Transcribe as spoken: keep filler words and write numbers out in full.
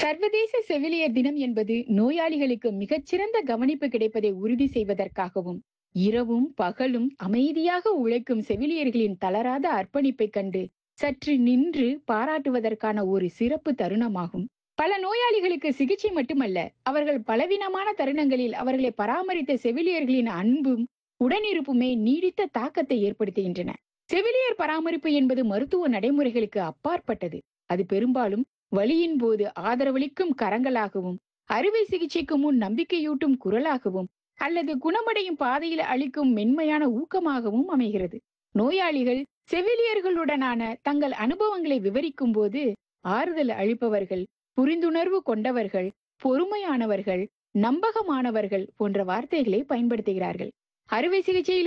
சர்வதேச செவிலியர் தினம் என்பது நோயாளிகளுக்கு மிகச்சிறந்த கவனிப்பு கிடைப்பதை உறுதி செய்வதற்காகவும், இரவும் பகலும் அமைதியாக உழைக்கும் செவிலியர்களின் தளராத அர்ப்பணிப்பைக் கண்டு சற்று நின்று பாராட்டுவதற்கான ஒரு சிறப்பு தருணமாகும். பல நோயாளிகளுக்கு சிகிச்சை மட்டுமல்ல, அவர்கள் பலவீனமான தருணங்களில் அவர்களை பராமரித்த செவிலியர்களின் அன்பும் உடனிருப்புமே நீடித்த தாக்கத்தை ஏற்படுத்துகின்றன. செவிலியர் பராமரிப்பு என்பது மருத்துவ நடைமுறைகளுக்கு அப்பாற்பட்டது. அது பெரும்பாலும் வலியின் போது ஆதரவளிக்கும் கரங்களாகவும், அறுவை சிகிச்சைக்கு முன் நம்பிக்கையூட்டும் குரலாகவும், அல்லது குணமடையும் பாதையில் அளிக்கும் மென்மையான ஊக்கமாகவும் அமைகிறது. நோயாளிகள் செவிலியர்களுடனான தங்கள் அனுபவங்களை விவரிக்கும் போது ஆறுதல் அளிப்பவர்கள், புரிந்துணர்வு கொண்டவர்கள், பொறுமையானவர்கள், நம்பகமானவர்கள் போன்ற வார்த்தைகளை பயன்படுத்துகிறார்கள். அறுவை சிகிச்சையில்